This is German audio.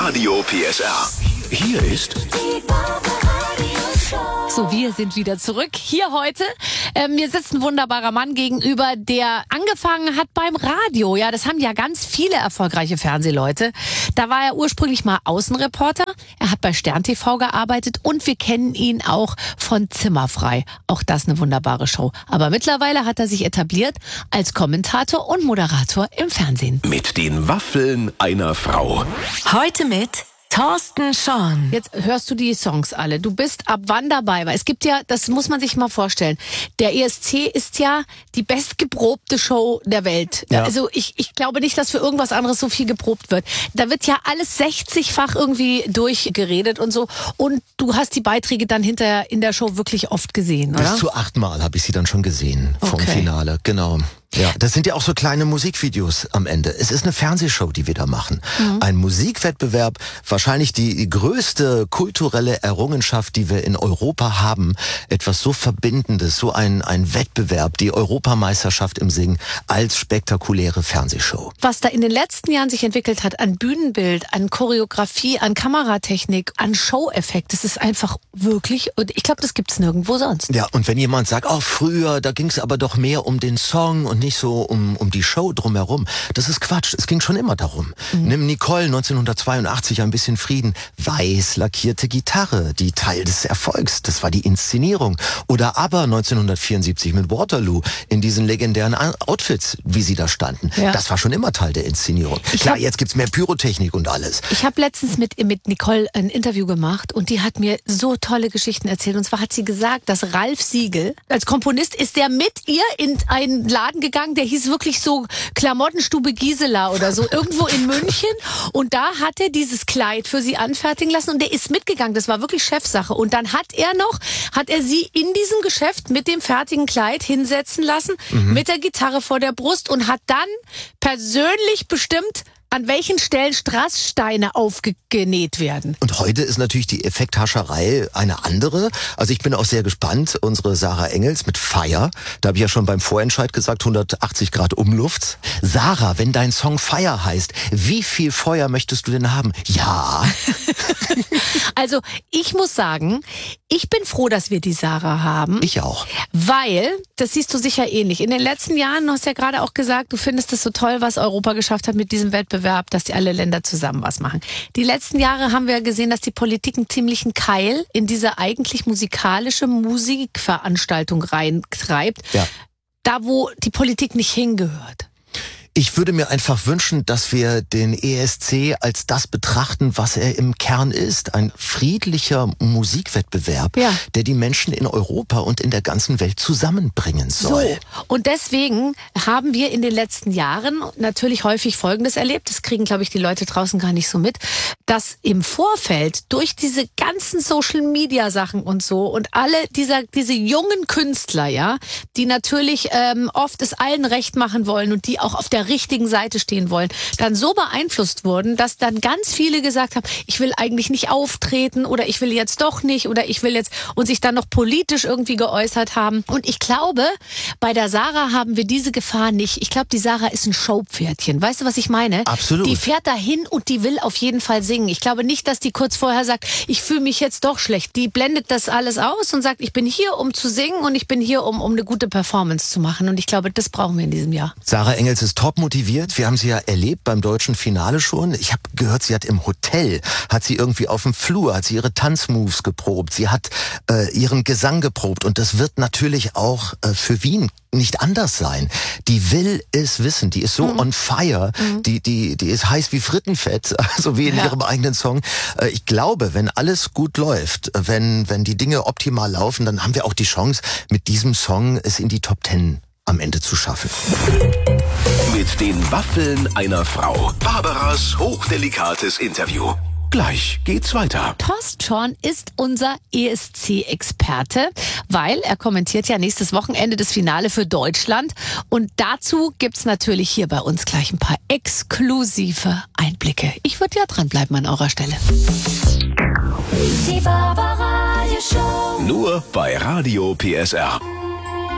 Radio PSR. Hier ist So, wir sind wieder zurück. Hier heute. Mir sitzt ein wunderbarer Mann gegenüber, der angefangen hat beim Radio. Ja, das haben ja ganz viele erfolgreiche Fernsehleute. Da war er ursprünglich mal Außenreporter. Er hat bei Stern TV gearbeitet und wir kennen ihn auch von Zimmerfrei. Auch das eine wunderbare Show. Aber mittlerweile hat er sich etabliert als Kommentator und Moderator im Fernsehen. mit den Waffeln einer Frau. Heute mit Thorsten Schorn. Jetzt hörst du die Songs alle. Du bist ab wann dabei? Weil es gibt ja, das muss man sich mal vorstellen, der ESC ist ja die bestgeprobte Show der Welt. Ja. Also ich glaube nicht, dass für irgendwas anderes so viel geprobt wird. Da wird ja alles 60-fach irgendwie durchgeredet und so. Und du hast die Beiträge dann hinterher in der Show wirklich oft gesehen, oder? Bis zu 8-mal habe ich sie dann schon gesehen vom Okay. Finale, genau. Ja, das sind ja auch so kleine Musikvideos am Ende. Es ist eine Fernsehshow, die wir da machen. Ein Musikwettbewerb, wahrscheinlich die größte kulturelle Errungenschaft, die wir in Europa haben. Etwas so Verbindendes, so ein Wettbewerb, die Europameisterschaft im Singen als spektakuläre Fernsehshow. Was da in den letzten Jahren sich entwickelt hat an Bühnenbild, an Choreografie, an Kameratechnik, an Show-Effekt, das ist einfach wirklich, und ich glaube, das gibt's nirgendwo sonst. Ja, und wenn jemand sagt, oh, früher, da ging es aber doch mehr um den Song und nicht so um die Show drumherum. Das ist Quatsch. Es ging schon immer darum. Nimm Nicole 1982, ein bisschen Frieden. Weiß lackierte Gitarre, die Teil des Erfolgs. Das war die Inszenierung. Oder ABBA 1974 mit Waterloo in diesen legendären Outfits, wie sie da standen. Ja. Das war schon immer Teil der Inszenierung. Klar, jetzt gibt's mehr Pyrotechnik und alles. Ich habe letztens mit Nicole ein Interview gemacht und die hat mir so tolle Geschichten erzählt. Und zwar hat sie gesagt, dass Ralf Siegel, als Komponist, ist der mit ihr in einen Laden gegangen, der hieß wirklich so Klamottenstube Gisela oder so, irgendwo in München. Und da hat er dieses Kleid für sie anfertigen lassen und der ist mitgegangen. Das war wirklich Chefsache. Und dann hat er sie in diesem Geschäft mit dem fertigen Kleid hinsetzen lassen, mit der Gitarre vor der Brust und hat dann persönlich bestimmt, an welchen Stellen Strasssteine aufgenäht werden. Und heute ist natürlich die Effekthascherei eine andere. Also ich bin auch sehr gespannt. Unsere Sarah Engels mit Fire. Da habe ich ja schon beim Vorentscheid gesagt, 180 Grad Umluft. Sarah, wenn dein Song Fire heißt, wie viel Feuer möchtest du denn haben? Ja. Also ich muss sagen, ich bin froh, dass wir die Sarah haben. Ich auch. Weil, das siehst du sicher ähnlich. In den letzten Jahren, du hast ja gerade auch gesagt, du findest es so toll, was Europa geschafft hat mit diesem Wettbewerb, dass die alle Länder zusammen was machen. Die letzten Jahre haben wir gesehen, dass die Politik einen ziemlichen Keil in diese eigentlich musikalische Musikveranstaltung reintreibt. Ja. Da, wo die Politik nicht hingehört. Ich würde mir einfach wünschen, dass wir den ESC als das betrachten, was er im Kern ist. Ein friedlicher Musikwettbewerb, Ja. der die Menschen in Europa und in der ganzen Welt zusammenbringen soll. So, und deswegen haben wir in den letzten Jahren natürlich häufig Folgendes erlebt, das kriegen, glaube ich, die Leute draußen gar nicht so mit, dass im Vorfeld durch diese ganzen Social-Media-Sachen und so und alle diese jungen Künstler, ja, die natürlich oft es allen recht machen wollen und die auch auf der richtigen Seite stehen wollen, dann so beeinflusst wurden, dass dann ganz viele gesagt haben, ich will eigentlich nicht auftreten oder ich will jetzt doch nicht oder ich will jetzt und sich dann noch politisch irgendwie geäußert haben. Und ich glaube, bei der Sarah haben wir diese Gefahr nicht. Ich glaube, die Sarah ist ein Showpferdchen. Weißt du, was ich meine? Absolut. Die fährt dahin und die will auf jeden Fall singen. Ich glaube nicht, dass die kurz vorher sagt, ich fühle mich jetzt doch schlecht. Die blendet das alles aus und sagt, ich bin hier, um zu singen und ich bin hier, um eine gute Performance zu machen. Und ich glaube, das brauchen wir in diesem Jahr. Sarah Engels ist top motiviert. Wir haben sie ja erlebt beim deutschen Finale schon. Ich habe gehört, sie hat im Hotel, hat sie irgendwie auf dem Flur, hat sie ihre Tanzmoves geprobt. Sie hat ihren Gesang geprobt. Und das wird natürlich auch für Wien nicht anders sein. Die will es wissen. Die ist so on fire. Die ist heiß wie Frittenfett, also wie in ihrem eigenen Song. Ich glaube, wenn alles gut läuft, wenn die Dinge optimal laufen, dann haben wir auch die Chance, mit diesem Song es in die Top 10 am Ende zu schaffen. Mit den Waffeln einer Frau. Barbaras hochdelikates Interview. Gleich geht's weiter. Thorsten Schorn ist unser ESC-Experte, weil er kommentiert ja nächstes Wochenende das Finale für Deutschland. Und dazu gibt's natürlich hier bei uns gleich ein paar exklusive Einblicke. Ich würde ja dranbleiben an eurer Stelle. Die Barbaradio Show. Nur bei Radio PSR.